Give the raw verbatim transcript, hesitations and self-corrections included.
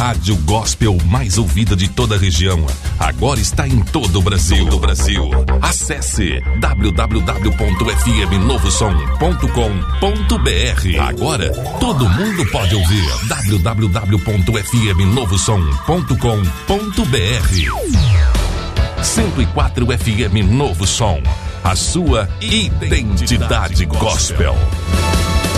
rádio gospel mais ouvida de toda a região. Agora está em todo o Brasil. Todo o Brasil. Acesse w w w ponto f m novo som ponto com ponto b r. Agora todo mundo pode ouvir. w w w ponto f m novo som ponto com ponto b r. cento e quatro F M Novo Som. A sua identidade gospel.